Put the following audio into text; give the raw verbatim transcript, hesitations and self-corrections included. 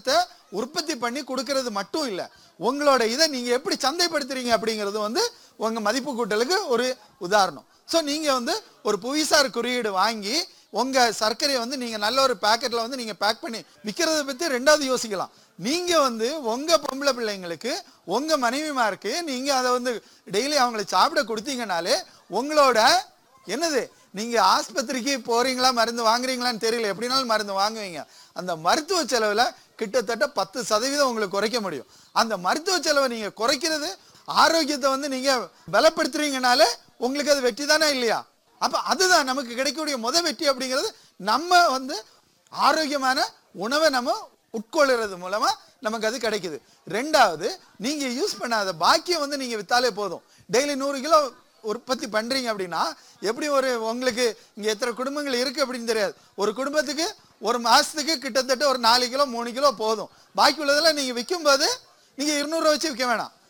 உணவகத்தை உற்பத்தி பண்ணி கொடுக்கறது மட்டும் இல்லை, உங்களோட இதை நீங்க எப்படி சந்தைப்படுத்துறீங்க அப்படிங்கிறது வந்து உங்க மதிப்பு கூட்டலுக்கு ஒரு உதாரணம். ஸோ நீங்க வந்து ஒரு புவிசார் குறியீடு வாங்கி உங்க சர்க்கரையை வந்து நீங்க நல்ல ஒரு பேக்கெட்ல வந்து நீங்க பேக் பண்ணி விற்கிறத பத்தி ரெண்டாவது யோசிக்கலாம். நீங்க வந்து உங்க பொம்பளை பிள்ளைங்களுக்கு உங்க மனைவிமாருக்கு நீங்க அதை வந்து டெய்லி அவங்களை சாப்பிட கொடுத்தீங்கனாலே உங்களோட என்னது, நீங்க ஆஸ்பத்திரிக்கு போறீங்களா மருந்து வாங்குறீங்களான்னு தெரியல, எப்படினாலும் மருந்து வாங்குவீங்க. அந்த மருத்துவ செலவுல கிட்டத்தட்ட பத்து சதவீதம் உங்களுக்கு குறைக்க முடியும். அந்த மருத்துவ செலவை நீங்க குறைக்கிறது, ஆரோக்கியத்தை வந்து நீங்க பலப்படுத்துறீங்கனாலே உங்களுக்கு அது வெற்றி தானே இல்லையா? அப்ப அதுதான் நமக்கு கிடைக்கக்கூடிய முத வெற்றி அப்படிங்கிறது. நம்ம வந்து ஆரோக்கியமான உணவை நம்ம உட்கொள்ளுறது மூலமா நமக்கு அது கிடைக்குது. ரெண்டாவது, நீங்க யூஸ் பண்ணாத பாக்கியம் வந்து நீங்க வித்தாலே போதும். டெய்லி நூறு கிலோ உற்பத்தி பண்றீங்க அப்படின்னா எப்படி ஒரு உங்களுக்கு இங்க எத்தனை குடும்பங்கள் இருக்கு அப்படின்னு தெரியாது. ஒரு குடும்பத்துக்கு ஒரு மாசத்துக்கு கிட்டத்தட்ட ஒரு நாலு கிலோ மூணு கிலோ போதும். பாக்கி உள்ளதெல்லாம் நீங்க விற்கும் போது நீங்க இருநூறு வச்சு விற்க வேணாம்.